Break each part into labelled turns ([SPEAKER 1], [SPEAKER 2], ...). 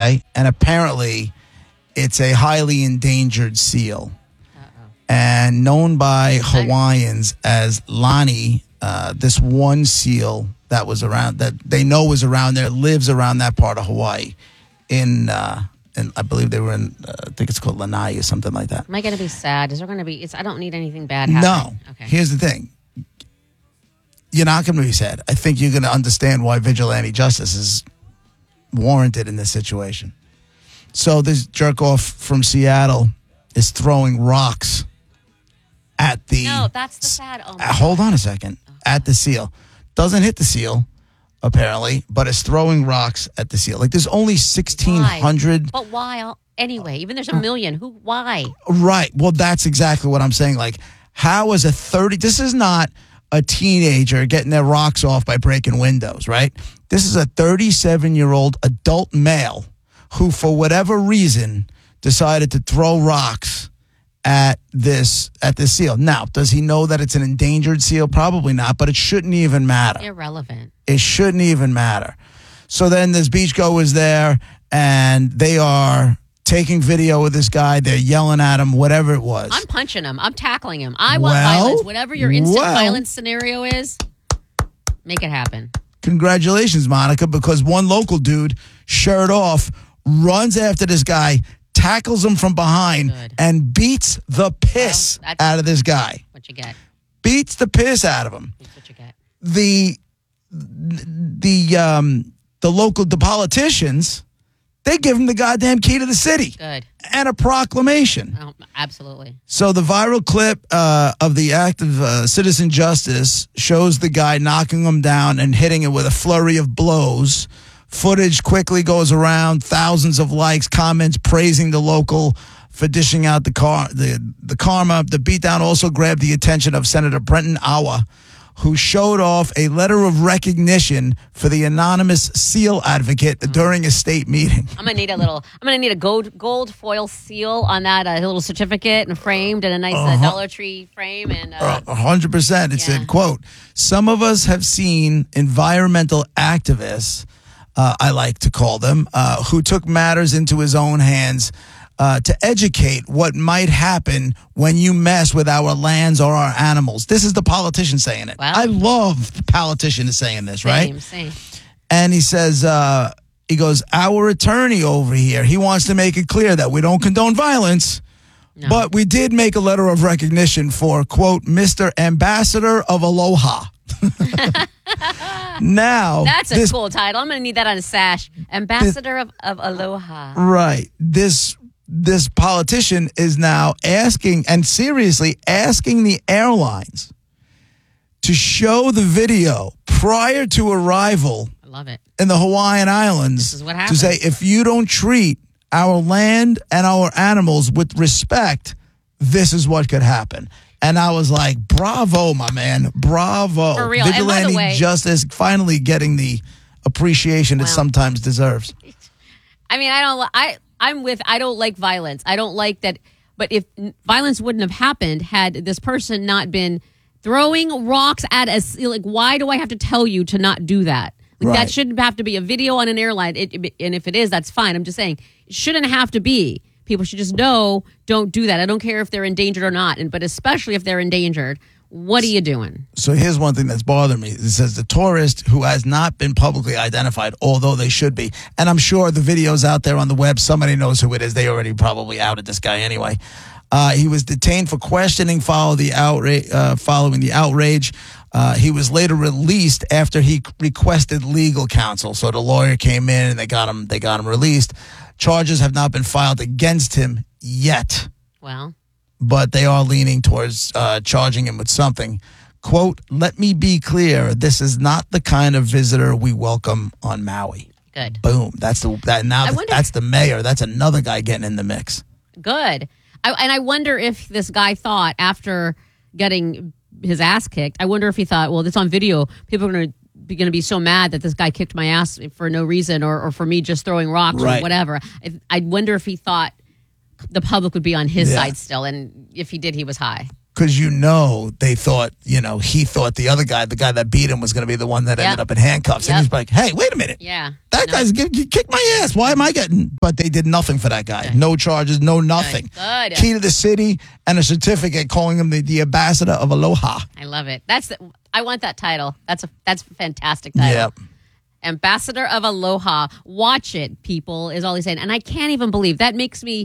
[SPEAKER 1] okay? And apparently it's a highly endangered seal. And known by Hawaiians as Lani, this one seal that was around, that they know was around there, lives around that part of Hawaii. And I believe they were in, I think it's called Lanai or something like that.
[SPEAKER 2] Am I going to be sad? Is there going to be, I don't need anything bad happening.
[SPEAKER 1] No.
[SPEAKER 2] Okay.
[SPEAKER 1] Here's the thing. You're not going to be sad. I think you're going to understand why vigilante justice is warranted in this situation. So this jerk off from Seattle is throwing rocks at the...
[SPEAKER 2] No, that's the sad... Oh
[SPEAKER 1] hold on a second. At the seal. Doesn't hit the seal, apparently, but is throwing rocks at the seal. Like, there's only 1,600...
[SPEAKER 2] But why? Anyway, even there's a million. Why?
[SPEAKER 1] Right. Well, that's exactly what I'm saying. Like, how is a 30... This is not a teenager getting their rocks off by breaking windows, right? This is a 37-year-old adult male who, for whatever reason, decided to throw rocks at this seal. Now, does he know that it's an endangered seal? Probably not, but it shouldn't even matter.
[SPEAKER 2] Irrelevant.
[SPEAKER 1] It shouldn't even matter. So then there's beachgoers there, and they are taking video of this guy. They're yelling at him, whatever it was.
[SPEAKER 2] I'm punching him. I'm tackling him. I want violence. Whatever your instant violence scenario is, make it happen.
[SPEAKER 1] Congratulations, Monica, because one local dude, shirt off, runs after this guy, tackles him from behind, and beats the piss out of this guy.
[SPEAKER 2] What you get.
[SPEAKER 1] Beats the piss out of him.
[SPEAKER 2] That's what you get.
[SPEAKER 1] The politicians, they give him the goddamn key to the city.
[SPEAKER 2] Good.
[SPEAKER 1] And a proclamation.
[SPEAKER 2] Oh, absolutely.
[SPEAKER 1] So the viral clip of the act of citizen justice shows the guy knocking him down and hitting it with a flurry of blows. Footage quickly goes around, thousands of likes, comments praising the local for dishing out the karma. The beatdown also grabbed the attention of Senator Brenton Awa, who showed off a letter of recognition for the anonymous seal advocate during a state meeting.
[SPEAKER 2] I'm gonna need a gold foil seal on that little certificate and framed in a nice Dollar Tree frame. And
[SPEAKER 1] 100%. It said, quote, "Some of us have seen environmental activists, I like to call them, who took matters into his own hands to educate what might happen when you mess with our lands or our animals." This is the politician saying it.
[SPEAKER 2] Wow.
[SPEAKER 1] I love the politician saying this, right?
[SPEAKER 2] Same.
[SPEAKER 1] And he says, he goes, "Our attorney over here, he wants to make it clear that we don't condone violence, but we did make a letter of recognition for, quote, Mr. Ambassador of Aloha." Now,
[SPEAKER 2] that's a cool title. I'm going to need that on a sash. Ambassador of Aloha.
[SPEAKER 1] Right. This politician is now asking, and seriously asking, the airlines to show the video prior to arrival.
[SPEAKER 2] I love it.
[SPEAKER 1] In the Hawaiian Islands.
[SPEAKER 2] This is what happens.
[SPEAKER 1] To say, if you don't treat our land and our animals with respect, this is what could happen. And I was like, bravo, my man. Bravo.
[SPEAKER 2] For real.
[SPEAKER 1] Vigilante
[SPEAKER 2] and by the way,
[SPEAKER 1] justice finally getting the appreciation it sometimes deserves.
[SPEAKER 2] I mean, I don't like violence. I don't like that. But if violence wouldn't have happened had this person not been throwing rocks at us, like, why do I have to tell you to not do that? Like, that shouldn't have to be a video on an airline. And if it is, that's fine. I'm just saying it shouldn't have to be. People should just know, don't do that. I don't care if they're endangered or not, but especially if they're endangered, what are you doing?
[SPEAKER 1] So here's one thing that's bothered me. It says the tourist who has not been publicly identified, although they should be, and I'm sure the video's out there on the web. Somebody knows who it is. They already probably outed this guy anyway. He was detained for questioning following the outrage. He was later released after he requested legal counsel. So the lawyer came in and they got him released. Charges have not been filed against him yet.
[SPEAKER 2] Well,
[SPEAKER 1] but they are leaning towards charging him with something. Quote, "Let me be clear. This is not the kind of visitor we welcome on Maui."
[SPEAKER 2] Good.
[SPEAKER 1] Boom. That's the mayor. That's another guy getting in the mix.
[SPEAKER 2] Good. I wonder if this guy thought, after getting his ass kicked, I wonder if he thought, well, it's on video. People are going to be so mad that this guy kicked my ass for no reason, or for me just throwing rocks or whatever. I wonder if he thought the public would be on his side still, and if he did, he was high.
[SPEAKER 1] because they thought, he thought the other guy, the guy that beat him, was going to be the one that ended up in handcuffs. And he's like, hey, wait a minute.
[SPEAKER 2] Yeah.
[SPEAKER 1] That guy's kicked my ass. Why am I getting? But they did nothing for that guy. No charges, no nothing.
[SPEAKER 2] Good.
[SPEAKER 1] Key to the city and a certificate calling him the ambassador of Aloha.
[SPEAKER 2] I love it. I want that title. That's a fantastic title.
[SPEAKER 1] Yep.
[SPEAKER 2] Ambassador of Aloha. Watch it, people, is all he's saying. And I can't even believe that makes me.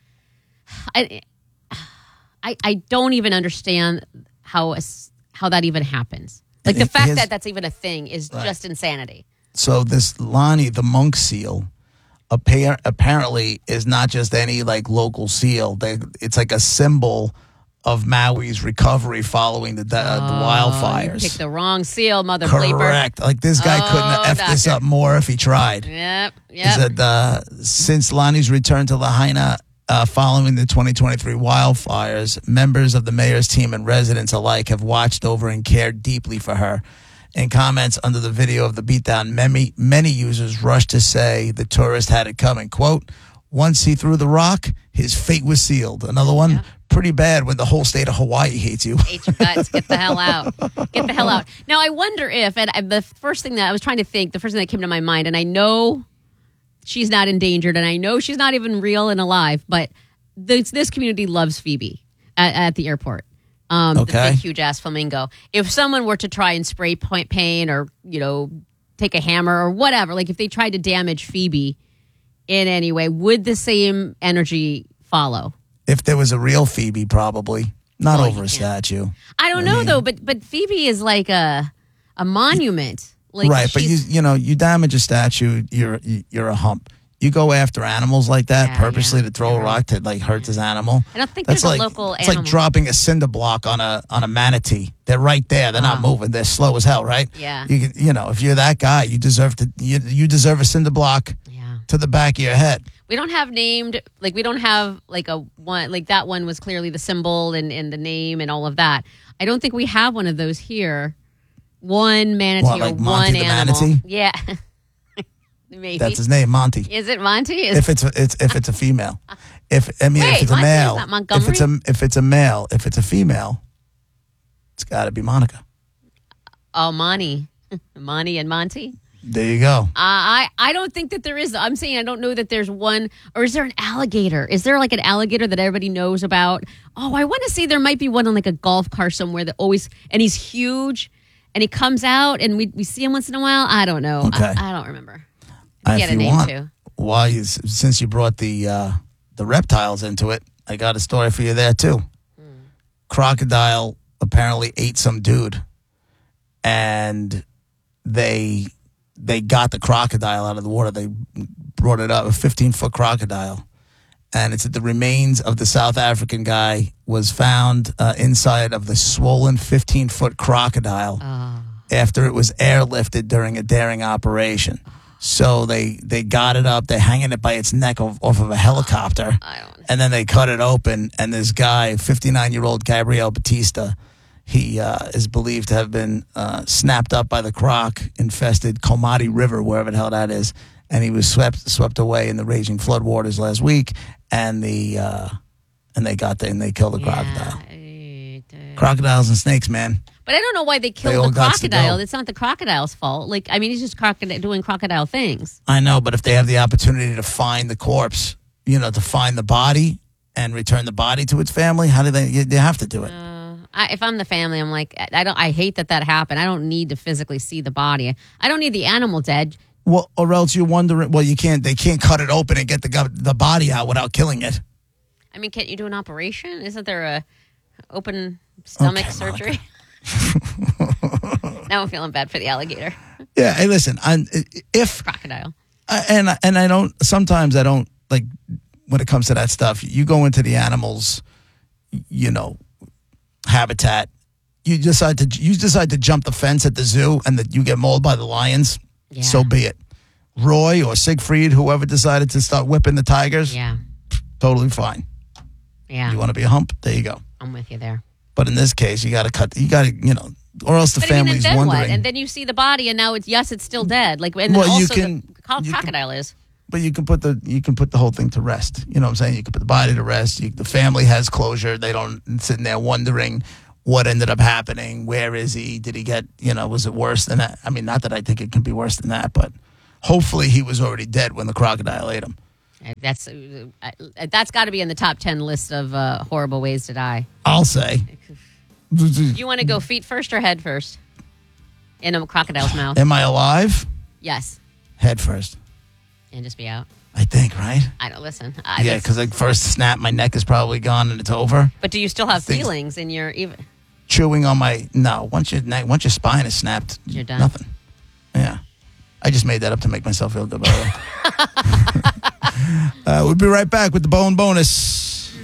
[SPEAKER 2] I don't even understand how that even happens. Like the fact that that's even a thing is just insanity.
[SPEAKER 1] So this Lonnie, the monk seal, apparently is not just any like local seal. It's like a symbol of Maui's recovery following the wildfires.
[SPEAKER 2] You picked the wrong seal, mother bleeper.
[SPEAKER 1] Correct. Like this guy couldn't have effed this up more if he tried.
[SPEAKER 2] Yep.
[SPEAKER 1] He said, since Lonnie's return to Lahaina following the 2023 wildfires, members of the mayor's team and residents alike have watched over and cared deeply for her. In comments under the video of the beatdown, many users rushed to say the tourist had it coming. Quote, once he threw the rock, his fate was sealed. Another one, pretty bad when the whole state of Hawaii hates you.
[SPEAKER 2] Hate your guts. Get the hell out. Get the hell out. Now, I wonder if, and the first thing that I was trying to think, the first thing that came to my mind, and I know she's not endangered, and I know she's not even real and alive, but this community loves Phoebe at the airport. The big, huge ass flamingo. If someone were to try and spray paint or, take a hammer or whatever, like if they tried to damage Phoebe in any way, would the same energy follow?
[SPEAKER 1] If there was a real Phoebe, probably. Not over a statue.
[SPEAKER 2] I don't know, though, but Phoebe is like a monument. Like
[SPEAKER 1] right, but you damage a statue, you're a hump. You go after animals like that purposely to throw a rock to like hurt this animal.
[SPEAKER 2] I don't think there's a local
[SPEAKER 1] It's
[SPEAKER 2] animal.
[SPEAKER 1] like dropping a cinder block on a manatee. They're right there. They're not moving. They're slow as hell, right?
[SPEAKER 2] Yeah.
[SPEAKER 1] If you're that guy, you deserve a cinder block to the back of your head.
[SPEAKER 2] We don't have a one, like that one was clearly the symbol and the name and all of that. I don't think we have one of those here. One manatee or
[SPEAKER 1] one
[SPEAKER 2] Monty
[SPEAKER 1] animal.
[SPEAKER 2] The manatee? Yeah. Maybe.
[SPEAKER 1] That's his name, Monty.
[SPEAKER 2] Is it Monty?
[SPEAKER 1] If it's a female. If it's a
[SPEAKER 2] Monty's
[SPEAKER 1] male.
[SPEAKER 2] not Montgomery?
[SPEAKER 1] If it's a male, if it's a female, it's got to be Monica.
[SPEAKER 2] Oh, Monty. Monty and Monty?
[SPEAKER 1] There you go.
[SPEAKER 2] I don't think that there is. I'm saying I don't know that there's one. Or is there an alligator? Is there like an alligator that everybody knows about? Oh, I want to say there might be one on like a golf cart somewhere that always, and he's huge and he comes out and we see him once in a while. I don't know.
[SPEAKER 1] Okay.
[SPEAKER 2] I don't remember. He had a name too.
[SPEAKER 1] Since you brought the reptiles into it, I got a story for you there too. Crocodile apparently ate some dude, and they got the crocodile out of the water. They brought it up, a 15-foot crocodile, and it's that the remains of the South African guy was found inside of the swollen 15-foot crocodile after it was airlifted during a daring operation. So they got it up. They're hanging it by its neck off of a helicopter. And then they cut it open. And this guy, 59-year-old Gabriel Batista, he is believed to have been snapped up by the croc-infested Komati River, wherever the hell that is. And he was swept away in the raging floodwaters last week. And they got there and they killed the crocodile. Crocodiles and snakes, man.
[SPEAKER 2] But I don't know why they killed the crocodile. It's not the crocodile's fault. Like, I mean, he's just doing crocodile things.
[SPEAKER 1] I know, but if they have the opportunity to find the corpse, to find the body and return the body to its family, how do they have to do it?
[SPEAKER 2] If I'm the family, I'm like, I hate that happened. I don't need to physically see the body. I don't need the animal dead.
[SPEAKER 1] Well, or else you're wondering, they can't cut it open and get the body out without killing it.
[SPEAKER 2] I mean, can't you do an operation? Isn't there a open stomach surgery? Now I'm feeling bad for the alligator.
[SPEAKER 1] Yeah, hey, listen, if
[SPEAKER 2] crocodile,
[SPEAKER 1] and I don't. Sometimes I don't like when it comes to that stuff. You go into the animals, habitat. You decide to jump the fence at the zoo, and that you get mauled by the lions. Yeah. So be it. Roy or Siegfried, whoever decided to start whipping the tigers.
[SPEAKER 2] Yeah,
[SPEAKER 1] totally fine.
[SPEAKER 2] Yeah,
[SPEAKER 1] you want to be a hump? There you go.
[SPEAKER 2] I'm with you there.
[SPEAKER 1] But in this case, you got to, or else the family's
[SPEAKER 2] then
[SPEAKER 1] wondering.
[SPEAKER 2] What? And then you see the body, and now it's still dead. Like, and also the crocodile is.
[SPEAKER 1] But you can put the whole thing to rest. You know what I'm saying? You can put the body to rest. The family has closure. They don't sitting there wondering what ended up happening. Where is he? Did he get, was it worse than that? I mean, not that I think it can be worse than that, but hopefully he was already dead when the crocodile ate him.
[SPEAKER 2] That's got to be in the top 10 list of horrible ways to die.
[SPEAKER 1] I'll say.
[SPEAKER 2] Do you want to go feet first or head first? In a crocodile's mouth.
[SPEAKER 1] Am I alive?
[SPEAKER 2] Yes.
[SPEAKER 1] Head first.
[SPEAKER 2] And just be out.
[SPEAKER 1] I think, right?
[SPEAKER 2] I don't listen.
[SPEAKER 1] Yeah, because like first snap, my neck is probably gone and it's over.
[SPEAKER 2] But do you still have feelings in your even?
[SPEAKER 1] Chewing on my once your spine is snapped,
[SPEAKER 2] you're done.
[SPEAKER 1] Nothing. Yeah, I just made that up to make myself feel good. By the way. We'll be right back with the Bone Bonus.